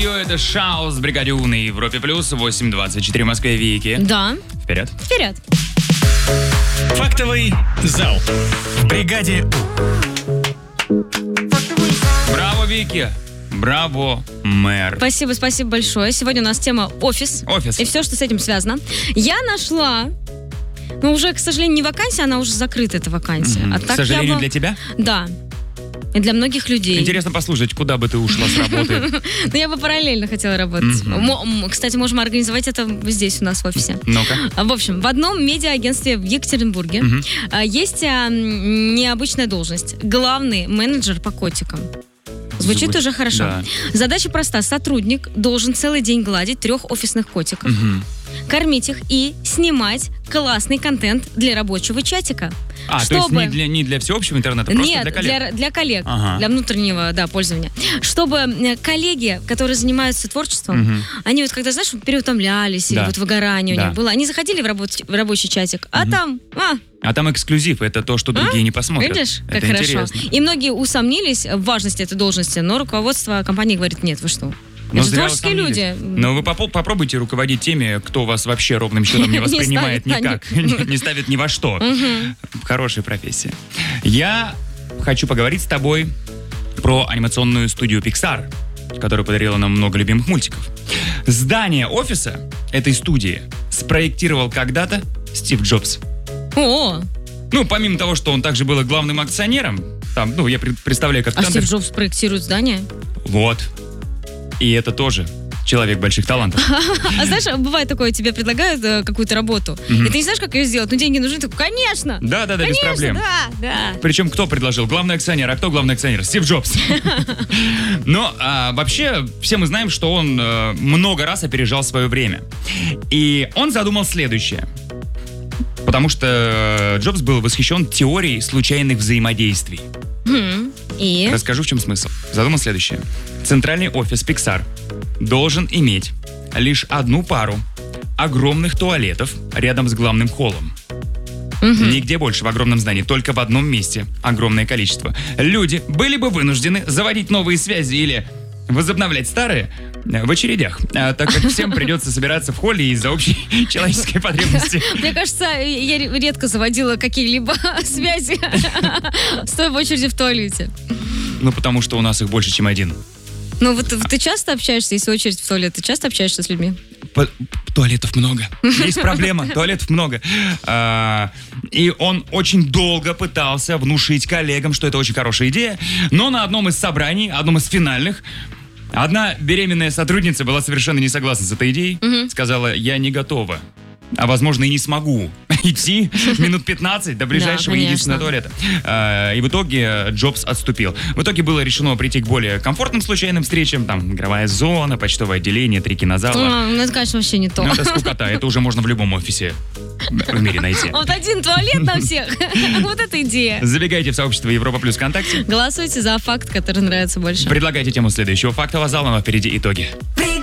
Йо-йо, это Шаус, Бригаде У на Европе Плюс, 8:24 в Москве, Вики. Да. Вперед. Вперед. Фактовый зал. В Бригаде У. Браво, Вики. Браво, мэр. Спасибо большое. Сегодня у нас тема офис. Офис. И все, что с этим связано. Я нашла... Ну, уже, к сожалению, не вакансия, она уже закрыта, эта вакансия. А К так сожалению, для тебя? Да. И для многих людей. Интересно послушать, куда бы ты ушла с работы. Ну, я бы параллельно хотела работать. Кстати, можем организовать это здесь у нас в офисе. Ну-ка. В общем, в одном медиа-агентстве в Екатеринбурге есть необычная должность. Главный менеджер по котикам. Звучит уже хорошо. Да. Задача проста. Сотрудник должен целый день гладить 3 офисных котиков, кормить их и снимать классный контент для рабочего чатика. То есть не для всеобщего интернета, просто Нет, для коллег? для коллег, Ага. для внутреннего пользования. Чтобы коллеги, которые занимаются творчеством, они вот когда, знаешь, переутомлялись, или вот выгорание у них было, они заходили в рабочий чатик, а там... А там эксклюзив, это то, что другие не посмотрят. Видишь, как это хорошо. интересно. И многие усомнились в важности этой должности, но руководство компании говорит, нет, вы что? Но Это же зря творческие усомнились. люди. Но вы попробуйте руководить теми, кто вас вообще ровным счетом не воспринимает ставит никак, не ставит ни во что. Хорошая профессия. Я хочу поговорить с тобой про анимационную студию Pixar, которая подарила нам много любимых мультиков. Здание офиса этой студии спроектировал когда-то Стив Джобс. О, Ну, помимо того, что он также был и главным акционером, там, я представляю, как... Стив Джобс проектирует здание? Вот. И это тоже человек больших талантов. А знаешь, бывает такое, тебе предлагают какую-то работу, и ты не знаешь, как ее сделать, но деньги нужны, ты такой, конечно! Да, без проблем. Да. Причем кто предложил? Главный акционер. А кто главный акционер? Стив Джобс. Но вообще все мы знаем, что он много раз опережал свое время. И он задумал следующее. Потому что Джобс был восхищен теорией случайных взаимодействий. И? Расскажу, в чем смысл. Задумал следующее. Центральный офис Pixar должен иметь лишь одну пару огромных туалетов рядом с главным холлом. Нигде больше в огромном здании, только в одном месте огромное количество. Люди были бы вынуждены заводить новые связи или возобновлять старые в очередях, так как всем придется собираться в холле из-за общей человеческой потребности. Мне кажется, я редко заводила какие-либо связи, стоя в очереди в туалете. Ну, потому что у нас их больше, чем один. Ну, вот ты часто общаешься, если очередь в туалет, ты часто общаешься с людьми? Туалетов много. Есть проблема, туалетов много. И он очень долго пытался внушить коллегам, что это очень хорошая идея, но на одном из собраний, одном из финальных, одна беременная сотрудница была совершенно не согласна с этой идеей, сказала, я не готова, а возможно и не смогу идти минут 15 до ближайшего единственного туалета. И в итоге Джобс отступил. В итоге было решено прийти к более комфортным случайным встречам, там игровая зона, почтовое отделение, 3 кинозала. Ну, это, конечно, вообще не то. Ну, это скукота, это уже можно в любом офисе в мире найти. Вот один туалет на всех. Вот эта идея. Забегайте в сообщество Европа Плюс ВКонтакте. Голосуйте за факт, который нравится больше. Предлагайте тему следующего фактового зала, но впереди итоги.